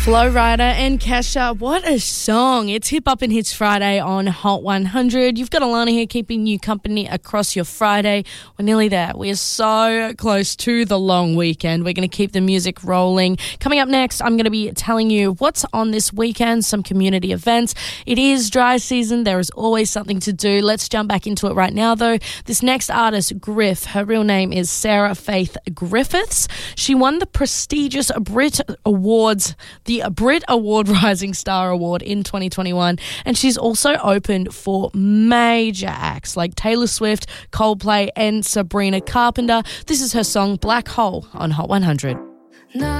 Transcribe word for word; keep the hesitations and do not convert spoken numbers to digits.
Flo Rida and Kesha, what a song. It's Hip Up and Hits Friday on Hot one hundred. You've got Alana here keeping you company across your Friday. We're nearly there. We are so close to the long weekend. We're going to keep the music rolling. Coming up next, I'm going to be telling you what's on this weekend, some community events. It is dry season. There is always something to do. Let's jump back into it right now, though. This next artist, Griff, her real name is Sarah Faith Griffiths. She won the prestigious Brit Awards, the Brit Award Rising Star Award in twenty twenty-one, and she's also opened for major acts like Taylor Swift, Coldplay and Sabrina Carpenter. This is her song Black Hole on Hot one hundred.